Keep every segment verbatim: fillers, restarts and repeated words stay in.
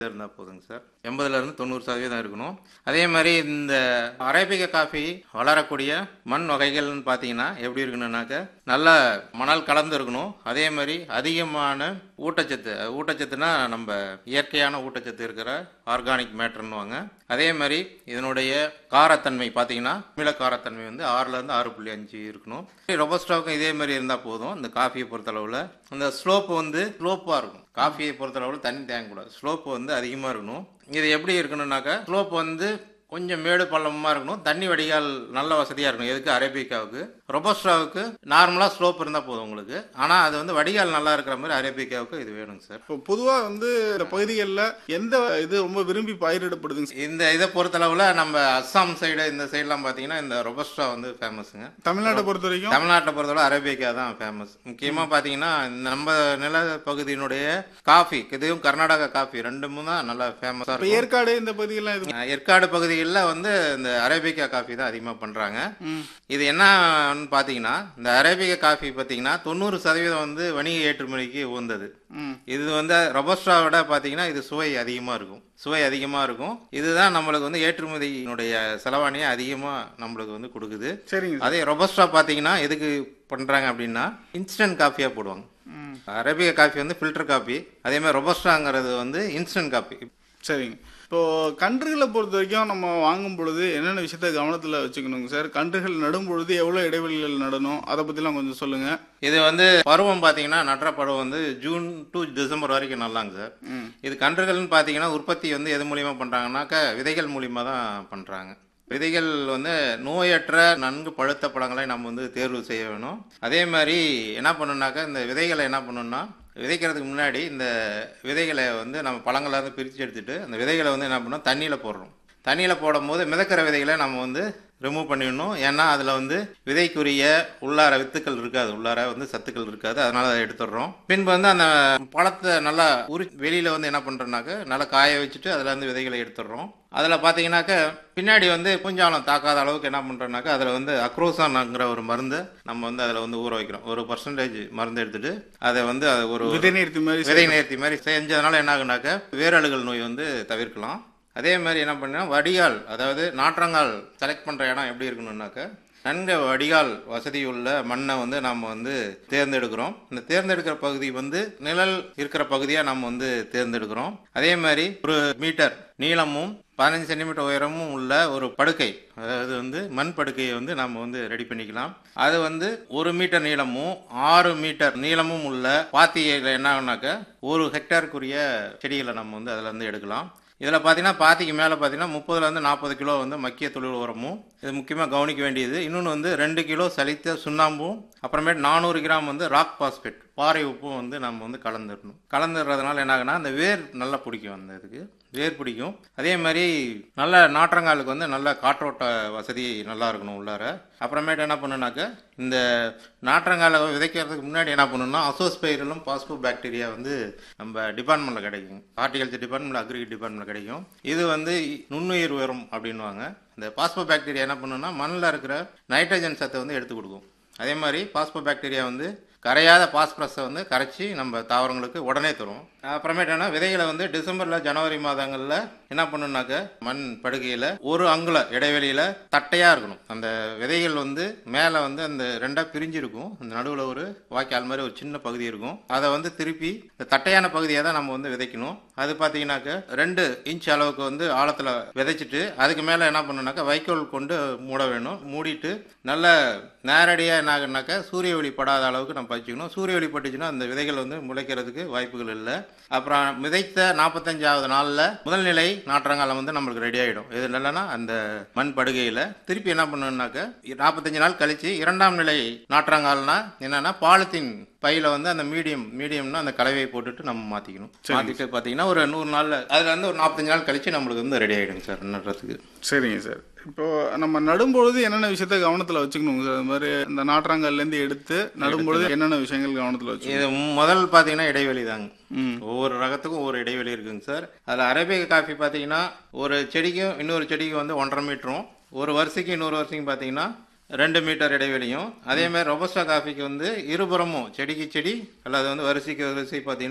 இருந்தா போதுங்க சார். எண்பதுல இருந்து தொண்ணூறு சதவீதம் இருக்கணும். அதே மாதிரி இந்த அரேபிகா காஃபி வளரக்கூடிய மண் வகைகள்னு பார்த்தீங்கன்னா எப்படி இருக்கணும்னாக்க நல்ல மணல் கலந்து இருக்கணும். அதே மாதிரி அதிகமான ஊட்டச்சத்து, ஊட்டச்சத்துனா நம்ம இயற்கையான ஊட்டச்சத்து இருக்கிற ஆர்கானிக் மேட்டர்னுவாங்க. அதே மாதிரி இதனுடைய காரத்தன்மை பார்த்தீங்கன்னா மிள காரத்தன்மை வந்து ஆறுல இருந்து ஆறு புள்ளி அஞ்சு இருக்கணும். ரொபஸ்டாவுக்கும் இதே மாதிரி இருந்தால் போதும். இந்த காஃபியை பொறுத்தளவில் இந்த ஸ்லோப் வந்து ஸ்லோப்பாக இருக்கும். காஃபியை பொறுத்தளவில் தண்ணி தேங்கக்கூடாது, ஸ்லோப் வந்து அதிகமாக இருக்கணும். இது எப்படி இருக்கணும்னாக்கா ஸ்லோப் வந்து கொஞ்சம் மேடு பள்ளமாக இருக்கணும். தண்ணி வடிகால் நல்ல வசதியாக இருக்கணும். எதுக்கு அரேபிக்காவுக்கு. ரொபஸ்டாவுக்கு நார்மலாக ஸ்லோப் இருந்தால் போதும் உங்களுக்கு. ஆனால் அது வந்து வடிகால் நல்லா இருக்கிற மாதிரி அரேபிக்காவுக்கு இது வேணுங்க சார். இப்போ பொதுவாக வந்து இந்த பகுதிகளில் எந்த இது ரொம்ப விரும்பி பயிரிடப்படுதுங்க? இந்த இதை பொறுத்தளவில் நம்ம அஸ்ஸாம் சைடு இந்த சைட்லாம் பார்த்தீங்கன்னா இந்த ரொபஸ்டா வந்து ஃபேமஸுங்க. தமிழ்நாட்டை பொறுத்த வரைக்கும் தமிழ்நாட்டை பொறுத்தளவு அரேபிக்கா தான் ஃபேமஸ். முக்கியமாக பார்த்தீங்கன்னா நம்ம நில பகுதியினுடைய காஃபி, இதுவும் கர்நாடகா காஃபி ரெண்டுமும் தான் நல்லா ஃபேமஸாக இருக்கும். ஏற்காடு இந்த பகுதிகள்லாம் இது ஏற்காடு பகுதிகளில் வந்து இந்த அரேபிக்கா காஃபி தான் அதிகமாக பண்ணுறாங்க. இது என்னன்னு பார்த்தீங்கன்னா இந்த அரேபிகா காஃபி பார்த்தீங்கன்னா தொண்ணூறு சதவீதம் வந்து வணிக ஏற்றுமதிக்கு உகந்தது. இது வந்து ரொபஸ்டாவோட பார்த்தீங்கன்னா இது சுவை அதிகமாக இருக்கும். சுவை அதிகமாக இருக்கும். இதுதான் நம்மளுக்கு வந்து ஏற்றுமதியினுடைய செலவாணியை அதிகமாக நம்மளுக்கு வந்து கொடுக்குது. சரிங்க. அதே ரொபஸ்டா பார்த்தீங்கன்னா எதுக்கு பண்ணுறாங்க அப்படின்னா இன்ஸ்டன்ட் காஃபியாக போடுவாங்க. அரேபிகா காஃபி வந்து ஃபில்டர் காஃபி, அதே மாதிரி ரொபஸ்டாங்கிறது வந்து இன்ஸ்டன்ட் காஃபி. சரிங்க. இப்போது கன்றுகளை பொறுத்த வரைக்கும் நம்ம வாங்கும் பொழுது என்னென்ன விஷயத்த கவனத்தில் வச்சுக்கணுங்க சார்? கன்றுகள் நடும் பொழுது எவ்வளோ இடைவெளிகள் நடணும், அதை பற்றிலாம் கொஞ்சம் சொல்லுங்கள். இது வந்து பருவம் பார்த்தீங்கன்னா நடுற பருவம் வந்து ஜூன் டு டிசம்பர் வரைக்கும் நல்லாங்க சார். இது கன்றுகள்னு பார்த்தீங்கன்னா உற்பத்தி வந்து எது மூலியமாக பண்ணுறாங்கன்னாக்கா விதைகள் மூலியமாக தான் பண்ணுறாங்க. விதைகள் வந்து நோயற்ற நன்கு பழுத்த பழங்களை நம்ம வந்து தேர்வு செய்ய வேணும். அதே மாதிரி என்ன பண்ணணுன்னாக்கா இந்த விதைகளை என்ன பண்ணணும்னா விதைக்கிறதுக்கு முன்னாடி இந்த விதைகளை வந்து நம்ம பழங்களை வந்து பிரித்து எடுத்துகிட்டு அந்த விதைகளை வந்து என்ன பண்ணோம் தண்ணியில் போடுறோம். தண்ணியில் போடும் போது மிதக்கிற விதைகளை நம்ம வந்து ரிமூவ் பண்ணிடணும். ஏன்னா அதில் வந்து விதைக்குரிய உள்ளார வித்துக்கள் இருக்காது, உள்ளார வந்து சத்துக்கள் இருக்காது. அதனால் அதை எடுத்துடுறோம். பின்பு வந்து அந்த பழத்தை நல்லா உரி வெளியில் வந்து என்ன பண்ணுறோன்னாக்க நல்லா காய வச்சுட்டு அதில் வந்து விதைகளை எடுத்துடுறோம். அதில் பார்த்தீங்கன்னாக்க பின்னாடி வந்து பூஞ்சாலம் தாக்காத அளவுக்கு என்ன பண்ணுறோன்னாக்கா அதில் வந்து அக்ரோசான்ங்கிற ஒரு மருந்து நம்ம வந்து அதில் வந்து ஊற வைக்கிறோம். ஒரு பர்சன்டேஜ் மருந்து எடுத்துட்டு அதை வந்து அதை ஒரு விதை நேர்த்தி மாதிரி விதை நேர்த்தி மாதிரி செஞ்சதுனால என்ன ஆகுனாக்க வேரழுகல் நோய் வந்து தவிர்க்கலாம். அதே மாதிரி என்ன பண்ணா வடிகால், அதாவது நாற்றங்கால் செலக்ட் பண்ணுற இடம் எப்படி இருக்கணும்னாக்க நன்கு வடிகால் வசதியுள்ள மண்ணை வந்து நம்ம வந்து தேர்ந்தெடுக்கிறோம். இந்த தேர்ந்தெடுக்கிற பகுதி வந்து நிழல் இருக்கிற பகுதியாக நம்ம வந்து தேர்ந்தெடுக்கிறோம். அதே மாதிரி ஒரு மீட்டர் நீளமும் பதினஞ்சு சென்டிமீட்டர் உயரமும் உள்ள ஒரு படுக்கை, அதாவது வந்து மண் படுக்கையை வந்து நம்ம வந்து ரெடி பண்ணிக்கலாம். அது வந்து ஒரு மீட்டர் நீளமும் ஆறு மீட்டர் நீளமும் உள்ள பாத்தியில் என்ன ஆகுனாக்க ஒரு ஹெக்டேருக்குரிய செடிகளை நம்ம வந்து அதில் வந்து எடுக்கலாம். இதில் பார்த்தீங்கன்னா பாத்திக்கு மேலே பார்த்தீங்கன்னா முப்பதுலேருந்து நாற்பது கிலோ வந்து மக்கிய தொழில் உரமும், இது முக்கியமாக கவனிக்க வேண்டியது. இன்னொன்று வந்து ரெண்டு கிலோ சலித்த சுண்ணாம்பும், அப்புறமேட்டு நானூறு கிராம் வந்து ராக் பாஸ்பேட் பாறை உப்பும் வந்து நம்ம வந்து கலந்துடணும். கலந்துடுறதுனால என்ன ஆகுனா அந்த வேர் நல்லா பிடிக்கும், அந்த இதுக்கு வேர் பிடிக்கும். அதே மாதிரி நல்ல நாற்றங்காலுக்கு வந்து நல்ல காற்றோட்ட வசதி நல்லா இருக்கணும் உள்ளார. அப்புறமேட்டு என்ன பண்ணுனாக்க இந்த நாற்றங்காலை விதைக்கிறதுக்கு முன்னாடி என்ன பண்ணணும்னா அசோஸ்பைரலும் பாஸ்போ பாக்டீரியா வந்து நம்ம டிபார்ட்மெண்ட்டில் கிடைக்கும். ஹார்டிகல்ச்சர் டிபார்ட்மெண்ட், அக்ரி டிபார்ட்மெண்ட்டில் கிடைக்கும். இது வந்து நுண்ணுயிர் உரம் அப்படின்வாங்க. இந்த பாஸ்போ பாக்டீரியா என்ன பண்ணுன்னா மண்ணில் இருக்கிற நைட்ரஜன் சத்தை வந்து எடுத்து கொடுக்கும். அதே மாதிரி பாஸ்போ பாக்டீரியா வந்து கரையாத பாஸ்பரஸை வந்து கரைச்சி நம்ம தாவரங்களுக்கு உடனே தரும். அப்புறமேட்டு என்ன விதைகளை வந்து டிசம்பரில் ஜனவரி மாதங்களில் என்ன பண்ணுனாக்க மண் படுகையில் ஒரு அங்குல இடைவெளியில் தட்டையாக இருக்கணும். அந்த விதைகள் வந்து மேலே வந்து அந்த ரெண்டாக பிரிஞ்சிருக்கும். அந்த நடுவில் ஒரு வாய்க்கால் மாதிரி ஒரு சின்ன பகுதி இருக்கும். அதை வந்து திருப்பி இந்த தட்டையான பகுதியை தான் நம்ம வந்து விதைக்கணும். அது பார்த்தீங்கன்னாக்க ரெண்டு இன்ச் அளவுக்கு வந்து ஆழத்தில் விதைச்சிட்டு அதுக்கு மேலே என்ன பண்ணணுனாக்கா வைக்கோல் கொண்டு மூட வேணும். மூடிட்டு நல்ல நேரடியாக என்ன ஆகுனாக்கா சூரிய ஒளி படாத அளவுக்கு நம்ம பறிச்சுக்கணும். சூரிய ஒளி பட்டுச்சுன்னா அந்த விதைகள் வந்து முளைக்கிறதுக்கு வாய்ப்புகள் இல்லை. அப்புறம் விதைத்த நாற்பத்தஞ்சாவது நாளில் முதல் நிலை நாற்றங்காலம் வந்து நம்மளுக்கு ரெடி ஆகிடும். இது இல்லைன்னா அந்த மண் படுகையில் திருப்பி என்ன பண்ணணுன்னாக்க நாற்பத்தஞ்சு நாள் கழித்து இரண்டாம் நிலை நாற்றங்கால்னா என்னென்னா பாலித்தீன் பையில வந்து அந்த மீடியம் மீடியம்னா அந்த கலவையை போட்டுட்டு நம்ம மாற்றிக்கணும். மாற்றிட்டு பார்த்தீங்கன்னா ஒரு நூறு நாளில் அதில் வந்து ஒரு நாற்பத்தஞ்சு நாள் கழித்து நம்மளுக்கு வந்து ரெடி ஆகிடுங்க சார் நடுறதுக்கு. சரிங்க சார். இப்போது நம்ம நடும்பொழுது என்னென்ன விஷயத்த கவனத்தில் வச்சுக்கணுங்க சார்? அது மாதிரி இந்த நாற்றாங்கல்லேருந்து எடுத்து நடும்பொழுது என்னென்ன விஷயங்கள் கவனத்தில் வச்சு? இது முதல் பார்த்தீங்கன்னா இடைவெளி தாங்க. ஒவ்வொரு ரகத்துக்கும் ஒவ்வொரு இடைவெளி இருக்குங்க சார். அதில் அரேபிகா காஃபி பார்த்தீங்கன்னா ஒரு செடிக்கும் இன்னொரு செடிக்கும் வந்து ஒன்றரை மீட்டரும், ஒரு வருஷைக்கு இன்னொரு வருஷம் பார்த்தீங்கன்னா ரெண்டு மீட்டர் இடைவெளியும். அதே மாதிரி ரொபஸ்டா காஃபிக்கு வந்து இருபுறமும் செடிக்கு செடி அல்லது வந்து வரிசைக்கு வரிசை பார்த்தீங்கன்னா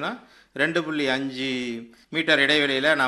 ரெண்டு புள்ளி அஞ்சு மீட்டர் இடைவெளியில்